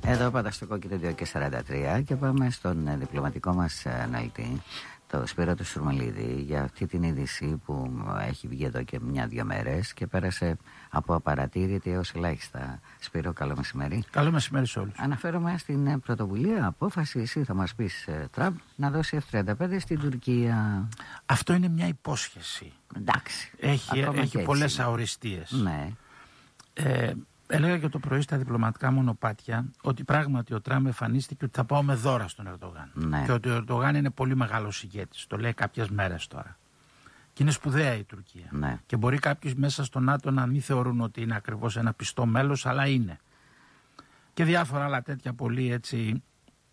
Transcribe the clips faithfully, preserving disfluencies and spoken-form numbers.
Εδώ πάντα στο κόκκινο δύο και σαράντα τρία και πάμε στον διπλωματικό μας αναλυτή, το Σπύρο του Σουρμελίδη, για αυτή την είδηση που έχει βγει εδώ και μια-δυο μέρες και πέρασε από απαρατήρητη έως ελάχιστα. Σπύρο, καλό μεσημέρι. Καλό μεσημέρι σε όλους. Αναφέρομαι στην πρωτοβουλία, απόφαση, εσύ θα μας πεις, Τραμπ, να δώσει εφ τριάντα πέντε στην Τουρκία. Αυτό είναι μια υπόσχεση. Εντάξει. Έχει, έχει πολλές αοριστείες. Ναι. Ε, έλεγα και το πρωί στα διπλωματικά μονοπάτια ότι πράγματι ο Τραμπ εμφανίστηκε ότι θα πάω με δώρα στον Ερντογάν. Ναι. Και ότι ο Ερντογάν είναι πολύ μεγάλος ηγέτης. Το λέει κάποιες μέρες τώρα. Και είναι σπουδαία η Τουρκία. Ναι. Και μπορεί κάποιοι μέσα στο ΝΑΤΟ να μην θεωρούν ότι είναι ακριβώς ένα πιστό μέλος, αλλά είναι. Και διάφορα άλλα τέτοια πολύ έτσι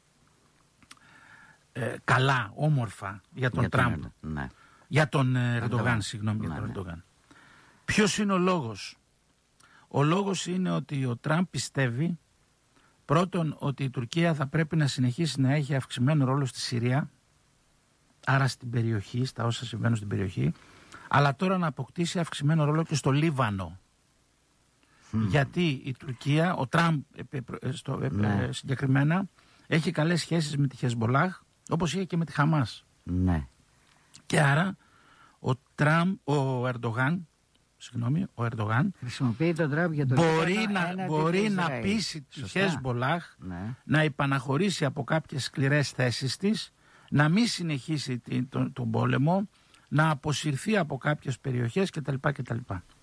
ε, καλά, όμορφα για τον για Τραμπ. Τον, ναι. Για τον Ερντογάν, συγγνώμη, για τον ναι, Ερντογάν. Ναι. Ποιος είναι ο λόγος? Ο λόγος είναι ότι ο Τραμπ πιστεύει πρώτον ότι η Τουρκία θα πρέπει να συνεχίσει να έχει αυξημένο ρόλο στη Συρία, άρα στην περιοχή, στα όσα συμβαίνουν στην περιοχή, αλλά τώρα να αποκτήσει αυξημένο ρόλο και στο Λίβανο. Mm. Γιατί η Τουρκία, ο Τραμπ στο, ναι. συγκεκριμένα, έχει καλές σχέσεις με τη Χεσμπολάχ, όπως είχε και με τη Χαμάς. Ναι. Και άρα ο Τραμπ, ο Ερντογάν, Συγγνώμη, ο Ερντογάν χρησιμοποιεί τον Τραμπ για το μπορεί να, μπορεί να πείσει τη Χεσμπολάχ ναι. να υπαναχωρήσει από κάποιες σκληρές θέσεις της, να μην συνεχίσει την, τον, τον πόλεμο, να αποσυρθεί από κάποιες περιοχές κτλ. κτλ.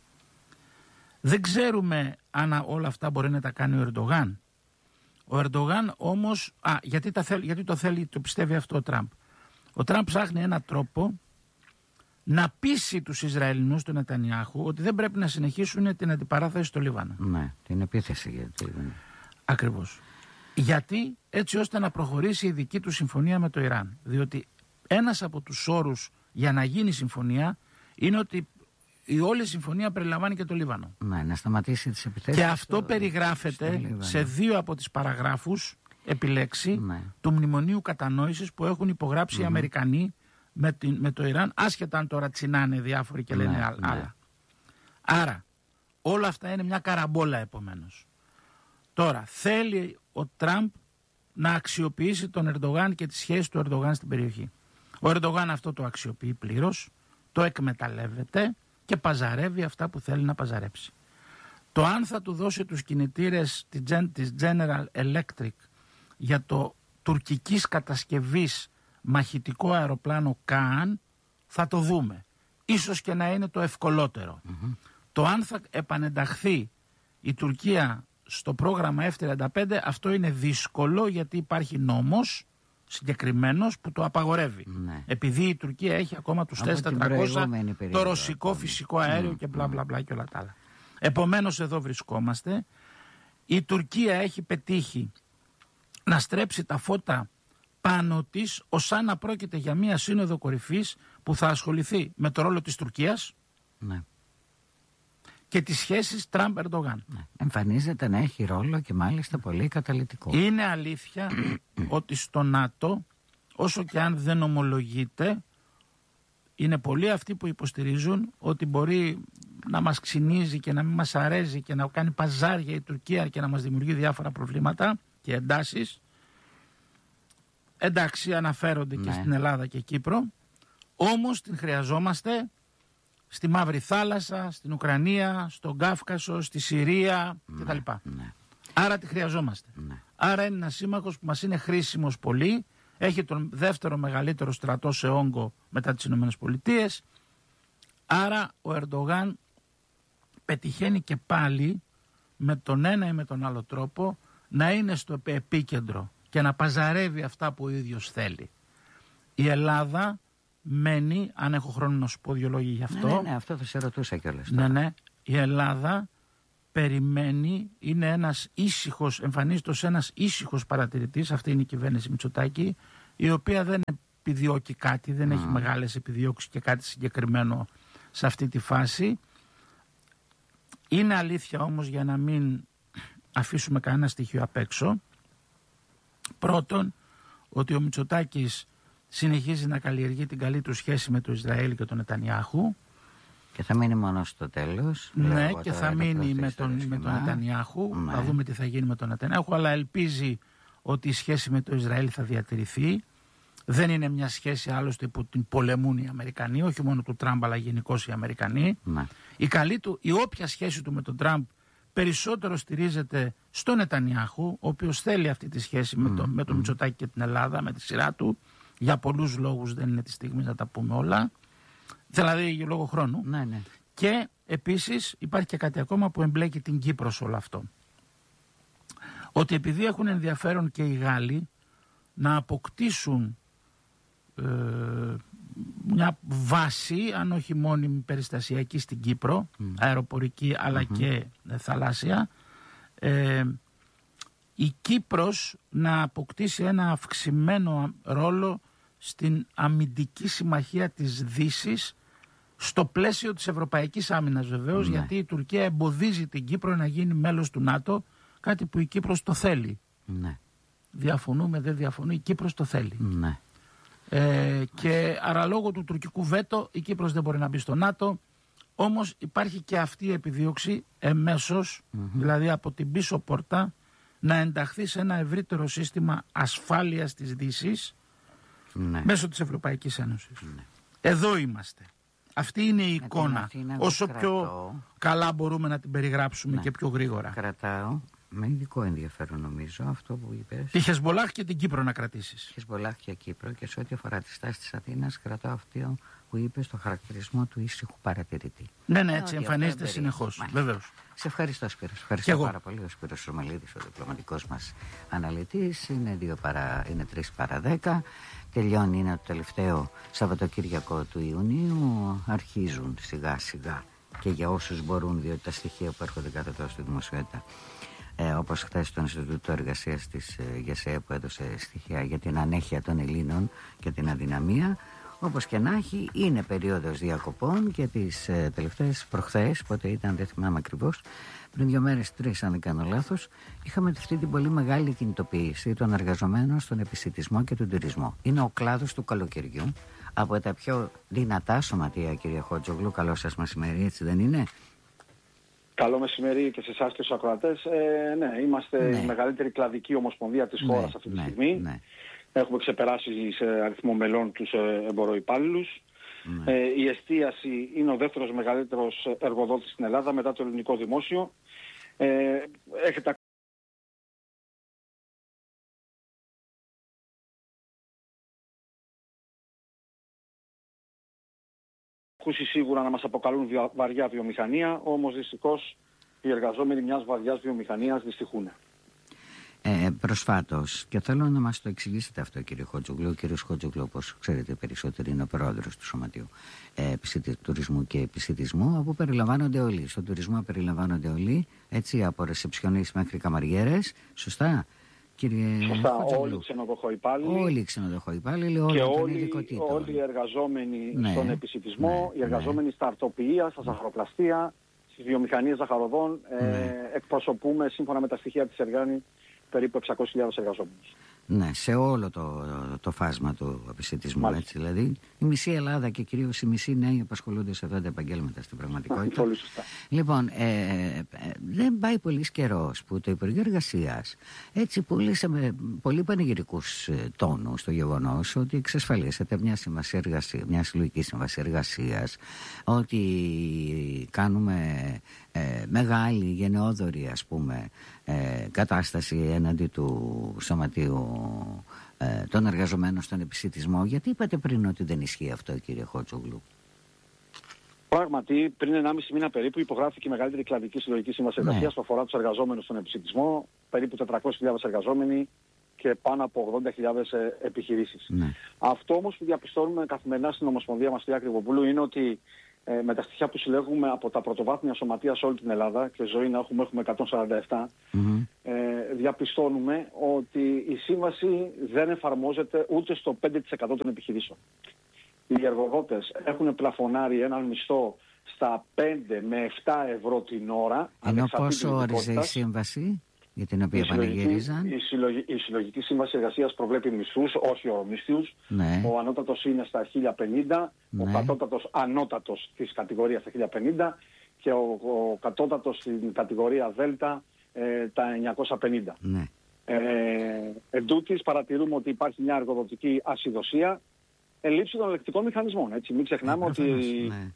Δεν ξέρουμε αν όλα αυτά μπορεί να τα κάνει ο Ερντογάν. Ο Ερντογάν όμως, α, γιατί, τα θέλ, γιατί το θέλει, το πιστεύει αυτό ο Τραμπ. Ο Τραμπ ψάχνει έναν τρόπο να πείσει τους Ισραηλινούς του Νετανιάχου ότι δεν πρέπει να συνεχίσουν την αντιπαράθεση στο Λίβανο. Ναι, την επίθεση γιατί... Ακριβώς. Γιατί έτσι ώστε να προχωρήσει η δική του συμφωνία με το Ιράν. Διότι ένας από τους όρους για να γίνει συμφωνία είναι ότι η όλη συμφωνία περιλαμβάνει και το Λίβανο. Ναι, να σταματήσει τις επιθέσεις. Και αυτό στο... περιγράφεται σε δύο από τις παραγράφους επιλέξει ναι. του Μνημονίου Κατανόησης που έχουν υπογράψει mm-hmm. οι Αμερικανοί Με, την, με το Ιράν, άσχετα αν τώρα τσινάνε διάφοροι και λένε ναι, άλλα. Ναι. Άρα, όλα αυτά είναι μια καραμπόλα επομένως. Τώρα, θέλει ο Τραμπ να αξιοποιήσει τον Ερντογάν και τις σχέσεις του Ερντογάν στην περιοχή. Ο Ερντογάν αυτό το αξιοποιεί πλήρως, το εκμεταλλεύεται και παζαρεύει αυτά που θέλει να παζαρέψει. Το αν θα του δώσει τους κινητήρες της General Electric για το τουρκικής κατασκευής μαχητικό αεροπλάνο Καάν θα το δούμε. Ίσως και να είναι το ευκολότερο. Mm-hmm. Το αν θα επανενταχθεί η Τουρκία στο πρόγραμμα εφ τριάντα πέντε αυτό είναι δύσκολο γιατί υπάρχει νόμος συγκεκριμένος που το απαγορεύει. Ναι. Επειδή η Τουρκία έχει ακόμα τους ες τετρακόσια, το ρωσικό ακόμη. Φυσικό αέριο mm-hmm. και μπλα μπλα μπλα και όλα τα άλλα. Επομένως εδώ βρισκόμαστε. Η Τουρκία έχει πετύχει να στρέψει τα φώτα πάνω της ως αν να πρόκειται για μια σύνοδο κορυφής που θα ασχοληθεί με το ρόλο της Τουρκίας ναι. και τις σχέσεις Τραμπ-Ερντογάν. Ναι. Εμφανίζεται να έχει ρόλο και μάλιστα πολύ καταλυτικό. Είναι αλήθεια ότι στο ΝΑΤΟ, όσο και αν δεν ομολογείται, είναι πολλοί αυτοί που υποστηρίζουν ότι μπορεί να μας ξυνίζει και να μην μας αρέσει και να κάνει παζάρια η Τουρκία και να μας δημιουργεί διάφορα προβλήματα και εντάσεις. Εντάξει, αναφέρονται ναι. και στην Ελλάδα και Κύπρο, όμως την χρειαζόμαστε στη Μαύρη Θάλασσα, στην Ουκρανία, στον Κάφκασο, στη Συρία ναι. κτλ. Ναι. Άρα τη χρειαζόμαστε. Ναι. Άρα είναι ένας σύμμαχος που μας είναι χρήσιμος πολύ, έχει τον δεύτερο μεγαλύτερο στρατό σε όγκο μετά τις Ηνωμένες Πολιτείες. Άρα ο Ερντογάν πετυχαίνει και πάλι με τον ένα ή με τον άλλο τρόπο να είναι στο επίκεντρο και να παζαρεύει αυτά που ο ίδιος θέλει. Η Ελλάδα μένει, αν έχω χρόνο να σου πω δύο λόγια γι' αυτό. Ναι, ναι, ναι, αυτό θα σε ρωτούσα κιόλας. Ναι, ναι. Η Ελλάδα περιμένει, είναι ένας ήσυχος, εμφανίζεται ως ένας ήσυχος παρατηρητής, αυτή είναι η κυβέρνηση Μητσοτάκη, η οποία δεν επιδιώκει κάτι, δεν mm. έχει μεγάλες επιδιώξεις και κάτι συγκεκριμένο σε αυτή τη φάση. Είναι αλήθεια όμως, για να μην αφήσουμε κανένα στοιχείο απ' έξω, πρώτον, ότι ο Μητσοτάκης συνεχίζει να καλλιεργεί την καλή του σχέση με το Ισραήλ και τον Νετανιάχου. Και θα μείνει μόνο στο τέλος. Ναι, και θα μείνει με τον, με τον Νετανιάχου. Ναι. Θα δούμε τι θα γίνει με τον Νετανιάχου, αλλά ελπίζει ότι η σχέση με το Ισραήλ θα διατηρηθεί. Δεν είναι μια σχέση άλλωστε που την πολεμούν οι Αμερικανοί, όχι μόνο του Τραμπ, αλλά γενικώς οι Αμερικανοί. Ναι. Η καλή του, η όποια σχέση του με τον Τραμπ περισσότερο στηρίζεται στον Νετανιάχου, ο οποίος θέλει αυτή τη σχέση mm. με τον με το mm. Μητσοτάκη και την Ελλάδα, με τη σειρά του. Για πολλούς λόγους, δεν είναι τη στιγμή να τα πούμε όλα. Δηλαδή για λόγω χρόνου. Ναι, ναι. Και επίσης υπάρχει και κάτι ακόμα που εμπλέκει την Κύπρο σε όλο αυτό. Ότι επειδή έχουν ενδιαφέρον και οι Γάλλοι να αποκτήσουν ε, μια βάση, αν όχι μόνιμη περιστασιακή στην Κύπρο, mm. αεροπορική αλλά mm-hmm. και ε, θαλάσσια, ε, η Κύπρος να αποκτήσει ένα αυξημένο ρόλο στην αμυντική συμμαχία της Δύσης, στο πλαίσιο της Ευρωπαϊκής Άμυνας βεβαίως, ναι. γιατί η Τουρκία εμποδίζει την Κύπρο να γίνει μέλος του ΝΑΤΟ, κάτι που η Κύπρος το θέλει. Ναι. Διαφωνούμε, δεν διαφωνούμε, η Κύπρος το θέλει. Ναι. Ε, και άρα λόγω του τουρκικού βέτο η Κύπρος δεν μπορεί να μπει στο ΝΑΤΟ, όμως υπάρχει και αυτή η επιδίωξη εμέσως, mm-hmm. δηλαδή από την πίσω πόρτα, να ενταχθεί σε ένα ευρύτερο σύστημα ασφάλειας της Δύσης, ναι. μέσω της Ευρωπαϊκής Ένωσης. Ναι. Εδώ είμαστε. Αυτή είναι η εικόνα. Όσο κρατώ, πιο καλά μπορούμε να την περιγράψουμε, ναι. και πιο γρήγορα. Κρατάω με ειδικό ενδιαφέρον νομίζω αυτό που είπες. Τη Χεσμολάχ και την Κύπρο να κρατήσεις. Χεσμολάχ και Κύπρο, και σε ό,τι αφορά τη στάση της Αθήνας κρατάω αυτό που είπες στο χαρακτηρισμό του ήσυχου παρατηρητή. Ναι, ναι, έτσι εμφανίζεται συνεχώς. Βεβαίως. Σε ευχαριστώ, Σπύρο. Σε ευχαριστώ πάρα πολύ. Ο Σπύρος Ρωμαλίδης, ο διπλωματικός μας αναλυτής. Είναι, δύο παρά, είναι τρεις παρά δέκα. Τελειώνει, είναι το τελευταίο Σαββατοκύριακο του Ιουνίου. Αρχίζουν σιγά σιγά, και για όσους μπορούν, διότι τα στοιχεία που έρχονται κάτω τώρα στη δημοσιότητα, ε, όπως χθες το Ινστιτούτο Εργασίας της ε, ΓΕΣΕ που έδωσε στοιχεία για την ανέχεια των Ελλήνων και την αδυναμία. Όπως και να έχει, είναι περίοδος διακοπών, και τις ε, τελευταίες προχθές, πότε ήταν, δεν θυμάμαι ακριβώς, πριν δύο μέρες, τρεις αν δεν κάνω λάθος, είχαμε αυτή την πολύ μεγάλη κινητοποίηση των εργαζομένων στον επισιτισμό και τον τουρισμό. Είναι ο κλάδος του καλοκαιριού, από τα πιο δυνατά σωματεία, κύριε Χότζογλου. Καλό σας μεσημέρι, έτσι δεν είναι? Καλό μεσημέρι και σε εσάς και στους ακροατές. Ε, ναι, είμαστε ναι. η μεγαλύτερη κλαδική ομοσπονδία της χώρας ναι, αυτή τη ναι, στιγμή. Ναι. Έχουμε ξεπεράσει σε αριθμό μελών τους εμποροϊπάλληλους. Ναι. Ε, η εστίαση είναι ο δεύτερος μεγαλύτερος εργοδότης στην Ελλάδα μετά το ελληνικό δημόσιο. Ε, έχετε ακούσει σίγουρα να μας αποκαλούν βαριά βιομηχανία, όμως δυστυχώς οι εργαζόμενοι μιας βαριάς βιομηχανίας δυστυχούν. Ε, προσφάτως, και θέλω να μας το εξηγήσετε αυτό, κύριε Χότζογλου. Ο κύριος Χότζογλου, όπως ξέρετε περισσότερο, είναι ο πρόεδρος του Σωματείου ε, Τουρισμού και Επισιτισμού, όπου περιλαμβάνονται όλοι. Στον τουρισμό περιλαμβάνονται όλοι, έτσι, από ρεσεψιονείς μέχρι καμαριέρες. Σωστά, κύριε Σωστά, Χότζογλου? όλοι οι ξενοδοχοϊπάλληλοι. Όλοι οι ξενοδοχοϊπάλληλοι, όλοι, και όλοι, όλοι οι εργαζόμενοι ναι, στον επισιτισμό, ναι, οι εργαζόμενοι ναι. στα αρτοποιεία, στα ζαχαροπλαστεία, στις βιομηχανίες ζαχαροδών. Ναι. Ε, εκπροσωπούμε, σύμφωνα με τα στοιχεία της Εργάνη, περίπου εξακόσιες χιλιάδες εργαζόμενους. Ναι, σε όλο το, το φάσμα του επισιτισμού, έτσι. Δηλαδή, η μισή Ελλάδα και κυρίως οι μισοί νέοι απασχολούνται σε αυτά τα επαγγέλματα στην πραγματικότητα. Πολύ σωστά. Λοιπόν, ε, ε, δεν πάει πολύ καιρός που το Υπουργείο Εργασίας έτσι πούλησε με πολύ πανηγυρικούς τόνους το γεγονός ότι εξασφαλίσατε μια σύμβαση εργασία, μια συλλογική σύμβαση εργασίας, ότι κάνουμε ε, μεγάλη γενναιόδορη, ας πούμε, ε, κατάσταση έναντι του Σωματείου ε, των εργαζομένων στον επισιτισμό. Γιατί είπατε πριν ότι δεν ισχύει αυτό, κύριε Χότζογλου? Πράγματι, πριν ενάμιση μήνα περίπου υπογράφηκε η μεγαλύτερη κλαδική συλλογική σύμβαση εργασίας ναι. που αφορά τους εργαζόμενους στον επισιτισμό, περίπου τετρακόσιες χιλιάδες εργαζόμενοι και πάνω από ογδόντα χιλιάδες επιχειρήσεις. Ναι. Αυτό όμως που διαπιστώνουμε καθημερινά στην Ομοσπονδία μας, κυρία Κρυβοπούλου, είναι ότι ε, με τα στοιχεία που συλλέγουμε από τα πρωτοβάθμια σωματεία σε όλη την Ελλάδα, και ζωή να έχουμε, έχουμε εκατόν σαράντα επτά, mm-hmm. ε, διαπιστώνουμε ότι η σύμβαση δεν εφαρμόζεται ούτε στο πέντε τοις εκατό των επιχειρήσεων. Οι εργοδότες έχουν πλαφωνάρει έναν μισθό στα πέντε με επτά ευρώ την ώρα. Ενώ πόσο όριζε η σύμβαση? για την οποία η πανηγύριζαν. Η, συλλογική, η συλλογική σύμβαση εργασίας προβλέπει μισθούς, όχι ορομίσθιους. Ναι. Ο ανώτατος είναι στα χίλια πενήντα, ναι. Ο κατώτατος ανώτατος της κατηγορίας στα χίλια πενήντα και ο, ο κατώτατος στην κατηγορία Δέλτα ε, τα εννιακόσια πενήντα. Ναι. Ε, εν τούτης παρατηρούμε ότι υπάρχει μια εργοδοτική ασυδοσία, ελλείψη των ελεκτικών μηχανισμών. Έτσι. Μην ξεχνάμε ε, ότι ναι.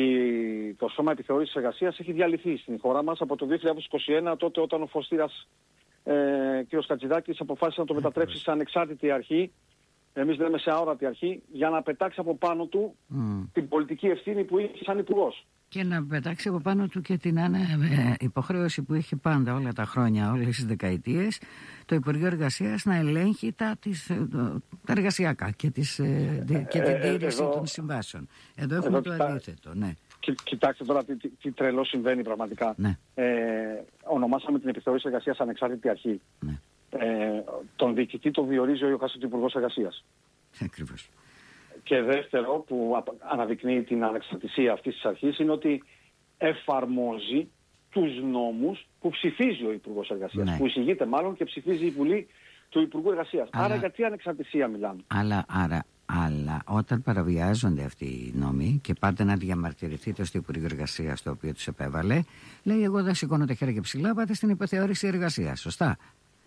η, το Σώμα Επιθεώρησης Εργασίας έχει διαλυθεί στην χώρα μας από το δύο χιλιάδες είκοσι ένα, τότε όταν ο Φωστήρας ε, κ. Κατζηδάκης αποφάσισε να το μετατρέψει σε ανεξάρτητη αρχή, εμείς λέμε σε αόρατη αρχή, για να πετάξει από πάνω του mm. την πολιτική ευθύνη που είχε σαν υπουργός. Και να πετάξει από πάνω του και την άνε, ε, υποχρέωση που είχε πάντα όλα τα χρόνια, όλες τις δεκαετίες, το Υπουργείο Εργασίας να ελέγχει τα, τις, τα εργασιακά και, τις, ε, και την τήρηση ε, των συμβάσεων. Εδώ έχουμε εδώ, το αντίθετο. Ναι. Κι, κοιτάξτε τώρα τι, τι, τι τρελό συμβαίνει πραγματικά. Ναι. Ε, ονομάσαμε την Επιθεώρηση Εργασίας ανεξάρτητη αρχή. Ναι. Ε, τον διοικητή τον διορίζει ο Ιωχάσης Υπουργός Εργασίας. Ακριβώς. Και δεύτερο που αναδεικνύει την ανεξαρτησία αυτής της αρχής είναι ότι εφαρμόζει τους νόμους που ψηφίζει ο Υπουργός Εργασίας. Ναι. Που εισηγείται μάλλον και ψηφίζει η Βουλή του Υπουργού Εργασίας. Αλλά, άρα για τι ανεξαρτησία μιλάμε. Αλλά, άρα, αλλά όταν παραβιάζονται αυτοί οι νόμοι και πάτε να διαμαρτυρηθείτε στο Υπουργείο Εργασίας το οποίο τους επέβαλε, λέει εγώ δεν σηκώνω τα χέρια ψηλά, πάτε στην Επιθεώρηση Εργασίας. Σωστά.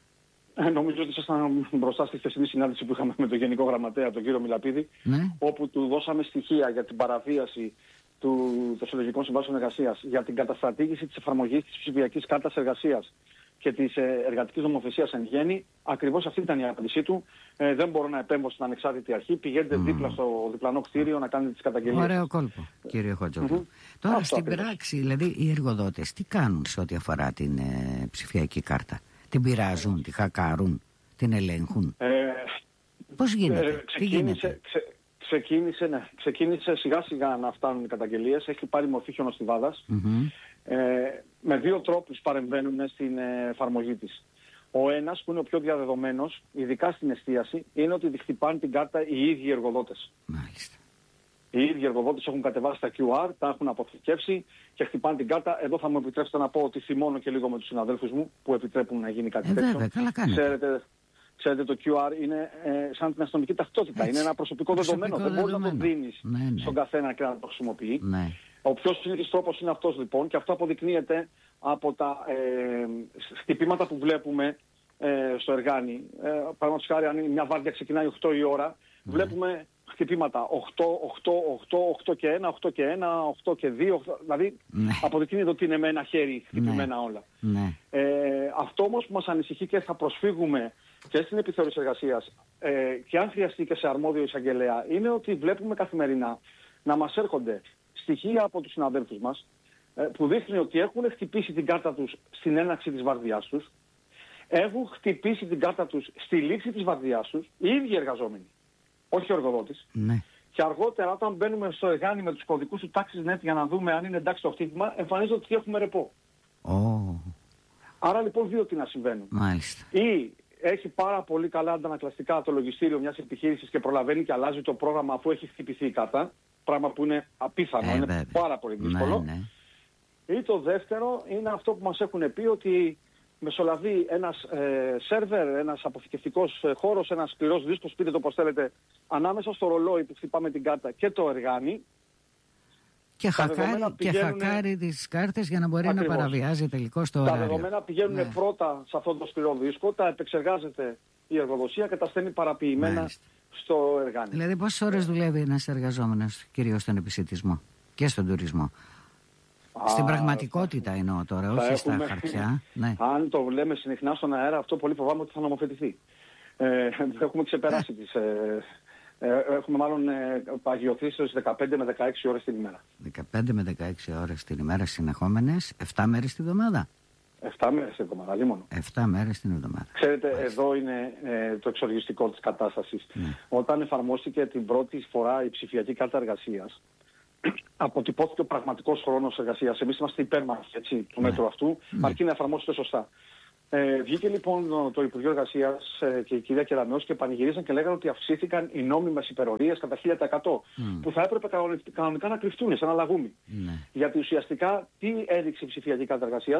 Ε, νομίζω ότι ήσασταν μπροστά στη χθεσινή συνάντηση που είχαμε με τον Γενικό Γραμματέα, τον κύριο Μιλαπίδη, ναι. όπου του δώσαμε στοιχεία για την παραβίαση του, των συλλογικών συμβάσεων εργασίας, για την καταστρατήγηση της εφαρμογής της ψηφιακής κάρτας εργασίας και της ε, εργατικής νομοθεσίας εν γέννη. Ακριβώς αυτή ήταν η απάντησή του. Ε, δεν μπορώ να επέμβω στην ανεξάρτητη αρχή. Πηγαίνετε mm. δίπλα στο διπλανό κτίριο να κάνετε τις καταγγελίες. Ωραίο κόλπο, κύριε Χοντζόπουλο. Mm-hmm. Τώρα αυτό στην ακριβώς. Πράξη, δηλαδή οι εργοδότες τι κάνουν σε ό,τι αφορά την ε, ψηφιακή κάρτα? Την πειράζουν, τη χακάρουν, την ελέγχουν? Ε, Πώς γίνεται, ε, τι γίνεται? Ξε, ξεκίνησε, ναι, ξεκίνησε σιγά σιγά να φτάνουν οι καταγγελίες, έχει πάρει μορφή χιονοστιβάδας. Mm-hmm. Ε, με δύο τρόπους παρεμβαίνουν στην εφαρμογή της. Ο ένας που είναι ο πιο διαδεδομένος, ειδικά στην εστίαση, είναι ότι χτυπάνε την κάρτα οι ίδιοι οι εργοδότες. Μάλιστα. Οι ίδιοι εργοδότες έχουν κατεβάσει τα κιου αρ, τα έχουν αποθηκεύσει και χτυπάνε την κάρτα. Εδώ θα μου επιτρέψετε να πω ότι θυμώνω και λίγο με τους συναδέλφους μου που επιτρέπουν να γίνει κάτι ε, τέτοιο. Βέβαια, καλά κάνετε. Ξέρετε, ξέρετε, το κιου αρ είναι ε, σαν την αστυνομική ταυτότητα. Έτσι. Είναι ένα προσωπικό, προσωπικό δεδομένο. Δεν μπορεί να το δίνεις ναι, ναι. στον καθένα και να το χρησιμοποιεί. Ναι. Ο πιο συνήθις τρόπος είναι αυτός λοιπόν και αυτό αποδεικνύεται από τα ε, χτυπήματα που βλέπουμε ε, στο εργάνι. Ε, Παραδείγματος χάρη, αν μια βάρδια ξεκινάει οκτώ η ώρα, ναι. βλέπουμε χτυπήματα οκτώ, οκτώ, οκτώ, οκτώ και ένα, οκτώ και ένα, οκτώ και δύο, οκτώ, δηλαδή ναι. αποδεικνύεται ότι είναι με ένα χέρι χτυπημένα ναι. όλα. Ναι. Ε, αυτό όμως που μας ανησυχεί και θα προσφύγουμε και στην Επιθεώρηση Εργασίας ε, και αν χρειαστεί και σε αρμόδιο εισαγγελέα, είναι ότι βλέπουμε καθημερινά να μας έρχονται στοιχεία από τους συναδέλφους μας ε, που δείχνει ότι έχουν χτυπήσει την κάρτα τους στην έναρξη της βαρδιάς τους, έχουν χτυπήσει την κάρτα τους στη λήξη της βαρδιάς τους, οι ίδιοι εργαζόμενοι, όχι ο εργοδότης. Ναι. Και αργότερα όταν μπαίνουμε στο εργάνι με τους κωδικούς του τάξης net για να δούμε αν είναι εντάξει το χτύπημα, εμφανίζεται ότι έχουμε ρεπό. Oh. Άρα λοιπόν δύο τι να συμβαίνουν. Μάλιστα. Ή έχει πάρα πολύ καλά αντανακλαστικά το λογιστήριο μιας επιχείρησης και προλαβαίνει και αλλάζει το πρόγραμμα αφού έχει χτυπηθεί η κάρτα. Πράγμα που είναι απίθανο, ε, είναι βέβαια. πάρα πολύ δύσκολο. Ναι, ναι. Ή το δεύτερο είναι αυτό που μας έχουν πει ότι μεσολαβεί ένας ε, σερβερ, ένας αποθηκευτικός ε, χώρος, ένας σκληρός δίσκος, πείτε το πώς θέλετε, ανάμεσα στο ρολόι που χτυπάμε την κάρτα και το εργάνι. Και χακάρει, πηγαίνουν... και χακάρει τις κάρτες για να μπορεί Ακριβώς. να παραβιάζει τελικώς το ωράριο. Τα δεδομένα πηγαίνουν ναι. πρώτα σε αυτό το σκληρό δίσκο, τα επεξεργάζεται η εργοδοσία και τα στέλνει παραποιημένα Μάλιστα. στο εργάνι. Δηλαδή πόσες ώρες δουλεύει ένας εργαζόμενος, κυρίως στον επισιτισμό και στον τουρισμό? Α, Στην πραγματικότητα εννοώ τώρα, όχι έχουμε, στα χαρτιά. Ναι. Αν το λέμε συχνά στον αέρα, αυτό πολύ φοβάμαι ότι θα νομοθετηθεί. Ε, έχουμε ξεπεράσει τις... Ε, ε, έχουμε μάλλον ε, παγιωθεί στις δεκαπέντε με δεκαέξι ώρες την ημέρα. δεκαπέντε με δεκαέξι ώρες την ημέρα συνεχόμενες, επτά μέρες την εβδομάδα. επτά μέρες την εβδομάδα, λίμωνο. επτά μέρες την εβδομάδα. Ξέρετε, Μάλιστα. εδώ είναι ε, το εξοργιστικό της κατάστασης. Ναι. Όταν εφαρμόστηκε την πρώτη φορά η ψηφιακή κάρτα εργασίας, αποτυπώθηκε ο πραγματικός χρόνος εργασίας. Εμείς είμαστε υπέρμαχοι έτσι, του ναι. μέτρου αυτού, ναι. αρκεί να εφαρμόσετε σωστά. Ε, βγήκε λοιπόν το Υπουργείο Εργασίας ε, και η κυρία Κεραμέως και πανηγυρίζαν και λέγανε ότι αυξήθηκαν οι νόμιμες υπερορίες κατά χίλια τοις εκατό mm. που θα έπρεπε κανονικά να κρυφτούν σε ένα λαγούμι. Mm. Γιατί ουσιαστικά τι έδειξε η ψηφιακή κάρτα εργασίας?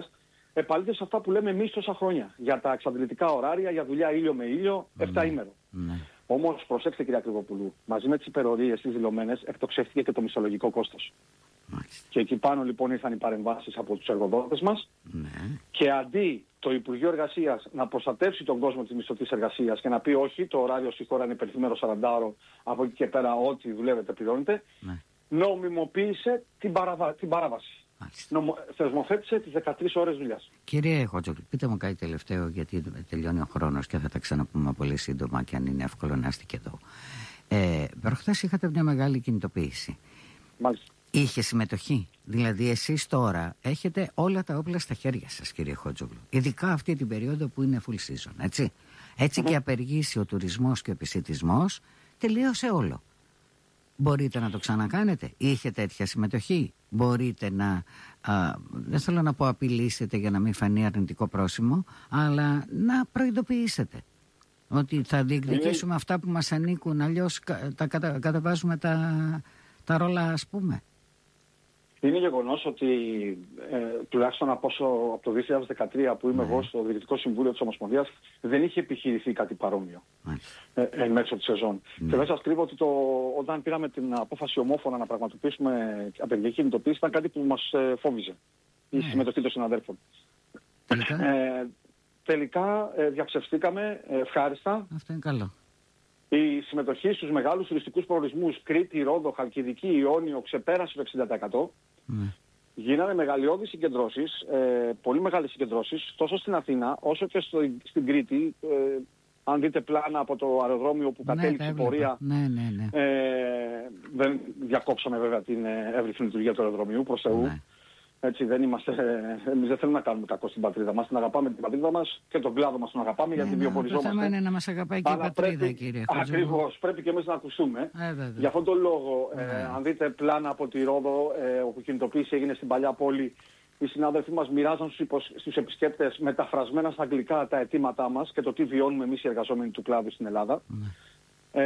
επαλήθευσε σε αυτά που λέμε εμείς τόσα χρόνια. Για τα εξαντλητικά ωράρια, για δουλειά ήλιο με ήλιο, εφτά ημέρο. Ναι. Όμως, προσέξτε κυρία Κρυβοπούλου, μαζί με τις υπερορίες τις δηλωμένες, εκτοξεύτηκε και το μισθολογικό κόστος. Μάλιστα. Και εκεί πάνω λοιπόν ήρθαν οι παρεμβάσεις από τους εργοδότες μας, Ναι. και αντί το Υπουργείο Εργασίας να προστατεύσει τον κόσμο της μισθωτής εργασίας και να πει όχι, το ωράριο στη χώρα είναι υπερθυμένο σαραντάωρο, από εκεί και πέρα ό,τι δουλεύετε πληρώνετε, Ναι. νομιμοποίησε την, παραβα... την παράβαση. Νομο... Θεσμοθέτησε τις δεκατρείς ώρες δουλειάς. Κύριε Χότζογλου, πείτε μου κάτι τελευταίο, γιατί τελειώνει ο χρόνος και θα τα ξαναπούμε πολύ σύντομα και αν είναι εύκολο να είστε και εδώ. Ε, προχθές είχατε μια μεγάλη κινητοποίηση. Μάλιστα. Είχε συμμετοχή. Δηλαδή εσείς τώρα έχετε όλα τα όπλα στα χέρια σας, κύριε Χότζογλου. Ειδικά αυτή την περίοδο που είναι full season, έτσι. Έτσι mm-hmm. και απεργήσει ο τουρισμός και ο επισιτισμός, τελείωσε όλο. Μπορείτε να το ξανακάνετε? Είχε τέτοια συμμετοχή? Μπορείτε να, α, δεν θέλω να πω απειλήσετε για να μην φανεί αρνητικό πρόσημο, αλλά να προειδοποιήσετε ότι θα διεκδικήσουμε είναι... αυτά που μας ανήκουν, αλλιώς τα κατα, καταβάζουμε τα, τα ρόλα, ας πούμε. Είναι γεγονός ότι ε, τουλάχιστον από, όσο, από το δύο χιλιάδες δεκατρία που είμαι mm. εγώ στο Διοικητικό Συμβούλιο της Ομοσπονδίας, δεν είχε επιχειρηθεί κάτι παρόμοιο mm. ε, εν μέσω της σεζόν. Mm. Και δεν σας κρύβω ότι το, όταν πήραμε την απόφαση ομόφωνα να πραγματοποιήσουμε απεργιακή κινητοποίηση, ήταν κάτι που μας ε, φόβιζε η mm. συμμετοχή των συναδέλφων. Τελικά, ε, τελικά ε, διαψευστήκαμε ε, ευχάριστα. Αυτό είναι καλό. Η συμμετοχή στους μεγάλους τουριστικούς προορισμούς Κρήτη, Ρόδο, Χαλκιδική, Ιόνιο ξεπέρασε το εξήντα τοις εκατό. Mm. Γίνανε μεγαλειώδεις συγκεντρώσεις, ε, πολύ μεγάλες συγκεντρώσεις, τόσο στην Αθήνα όσο και στο, στην Κρήτη. Ε, αν δείτε πλάνα από το αεροδρόμιο που κατέληξε η πορεία, ναι, ναι, ναι. Ε, δεν διακόψαμε βέβαια την εύρυθμη λειτουργία του αεροδρομίου, προς Θεού. Ναι. Έτσι, δεν είμαστε, εμείς δεν θέλουμε να κάνουμε κακό στην πατρίδα μας, την αγαπάμε την πατρίδα μας και τον κλάδο μας τον αγαπάμε, ναι, γιατί βιοποριζόμαστε. Το θέμα είναι να μας αγαπάει και η πατρίδα, πρέπει, κύριε Χότζογλου. Ακριβώς, πρέπει και εμείς να ακουστούμε. Ε, Για αυτόν τον λόγο, ε, ε, αν δείτε πλάνα από τη Ρόδο, ε, όπου κινητοποίηση έγινε στην παλιά πόλη, οι συνάδελφοί μας μοιράζαν στους, υποσ... στους επισκέπτες μεταφρασμένα στα αγγλικά τα αιτήματά μας και το τι βιώνουμε εμείς οι εργαζόμενοι του κλάδου στην Ελλάδα. Ε,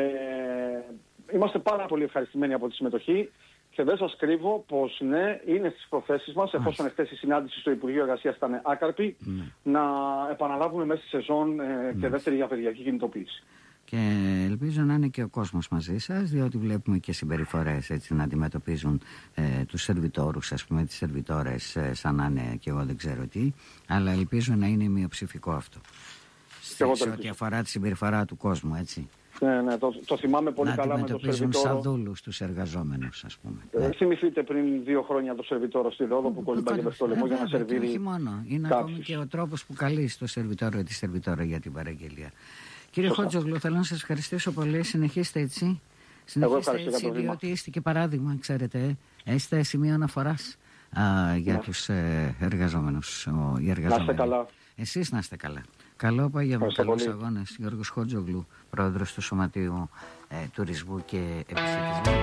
είμαστε πάρα πολύ ευχαριστημένοι από τη συμμετοχή. Και δεν σας κρύβω πως ναι, είναι στις προθέσεις μας, εφόσον εχθές η συνάντηση στο Υπουργείο Εργασίας ήταν άκαρπη, mm. να επαναλάβουμε μέσα στη σεζόν ε, mm. και δεύτερη απεργιακή κινητοποίηση. Και ελπίζω να είναι και ο κόσμος μαζί σας, διότι βλέπουμε και συμπεριφορές έτσι, να αντιμετωπίζουν ε, τους σερβιτόρους, ας πούμε, τις σερβιτόρες, ε, σαν να είναι και εγώ δεν ξέρω τι, αλλά ελπίζω να είναι μειοψηφικό αυτό. Σε, σε ό,τι αφορά τη συμπεριφορά του κόσμου, έτσι. Ναι, ναι, το, το θυμάμαι πολύ να καλά με το σερβιτόρο. Να σαν δούλους τους εργαζόμενους, ας πούμε. Ε, θυμηθείτε πριν δύο χρόνια το σερβιτόρο στη Ρόδο που κολυμπάγε με στο λαιμό για να σερβίρει. Όχι μόνο, είναι κάποιους. Ακόμη και ο τρόπος που καλείς το σερβιτόρο ή τη σερβιτόρα για την παραγγελία. Κύριε Χότζογλου, θέλω να σας ευχαριστήσω πολύ. Συνεχίστε έτσι. Συνεχίστε έτσι, διότι είστε και παράδειγμα, ξέρετε. Είστε σημείο αναφοράς α, για ναι. τους ε, εργαζόμενους. Ο, οι εργαζόμενοι. Να είστε καλά. Εσείς να είστε καλά. Καλό απόγευμα, καλούς αγώνες. Γιώργος Χότζογλου, πρόεδρος του Σωματείου ε, Τουρισμού και Επισιτισμού.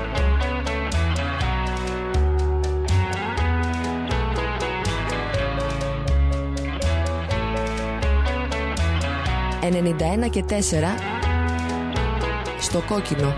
ενενήντα ένα και τέσσερα στο κόκκινο.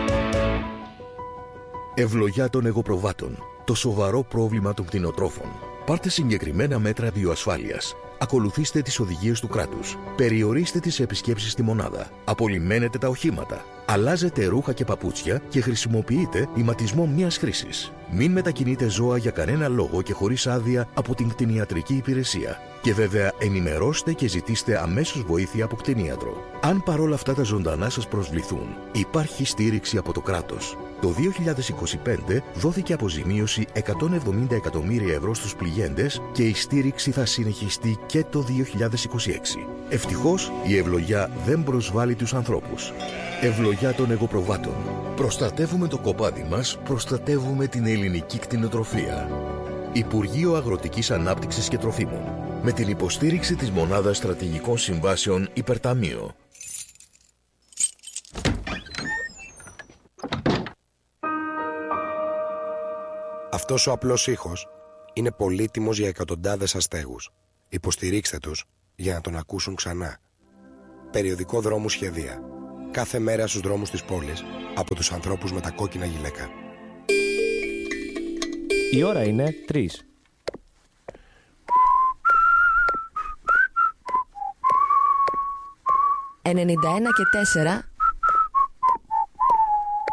Ευλογιά των εγωπροβάτων. Το σοβαρό πρόβλημα των κτηνοτρόφων. Πάρτε συγκεκριμένα μέτρα βιοασφάλειας. Ακολουθήστε τις οδηγίες του κράτους. Περιορίστε τις επισκέψεις στη μονάδα. Απολυμμένετε τα οχήματα. Αλλάζετε ρούχα και παπούτσια και χρησιμοποιείτε ηματισμό μίας χρήσης. Μην μετακινείτε ζώα για κανένα λόγο και χωρίς άδεια από την κτηνιατρική υπηρεσία. Και βέβαια ενημερώστε και ζητήστε αμέσως βοήθεια από κτηνίατρο. Αν παρόλα αυτά τα ζωντανά σας προσβληθούν, υπάρχει στήριξη από το κράτος. Το δύο χιλιάδες είκοσι πέντε δόθηκε αποζημίωση εκατόν εβδομήντα εκατομμύρια ευρώ στους πληγέντες και η στήριξη θα συνεχιστεί και το δύο χιλιάδες είκοσι έξι. Ευτυχώς η ευλογιά δεν προσβάλλει τους ανθρώπους. Ευλογιά των εγωπροβάτων. Προστατεύουμε το κοπάδι μας, προστατεύουμε την ελληνική κτηνοτροφία. Υπουργείο Αγροτικής Ανάπτυξης και Τροφίμων. Με την υποστήριξη της Μονάδας Στρατηγικών Συμβάσεων Υπερταμείο. Αυτός ο απλός ήχος είναι πολύτιμος για εκατοντάδες αστέγους. Υποστηρίξτε τους για να τον ακούσουν ξανά. Περιοδικό Δρόμου Σχεδία. Κάθε μέρα στους δρόμους της πόλης από τους ανθρώπους με τα κόκκινα γυλαίκα. Η ώρα είναι τρεις. ενενήντα ένα και τέσσερα